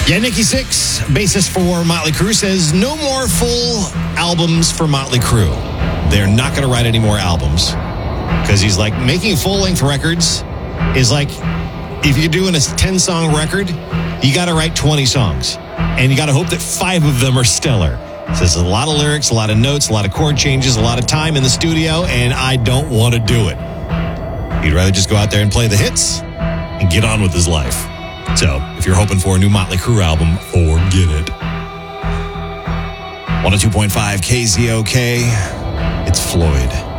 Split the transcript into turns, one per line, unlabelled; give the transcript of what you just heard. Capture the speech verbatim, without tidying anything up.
Yeah, Nikki Sixx, bassist for Motley Crue, says no more full albums for Motley Crue. They're not going to write any more albums because he's like, making full-length records is like, if you're doing a ten-song record, you got to write twenty songs, and you got to hope that five of them are stellar. So there's a lot of lyrics, a lot of notes, a lot of chord changes, a lot of time in the studio, and I don't want to do it. He'd rather just go out there and play the hits and get on with his life. So, if you're hoping for a new Motley Crue album, forget it. one oh two point five K Z O K, it's Floyd.